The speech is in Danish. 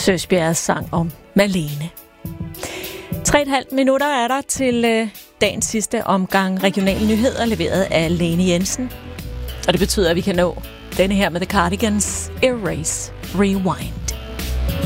Søsbjergs sang om Malene. 3,5 minutter er der til dagens sidste omgang regionale nyheder, leveret af Lene Jensen. Og det betyder, at vi kan nå denne her med The Cardigans, Erase Rewind.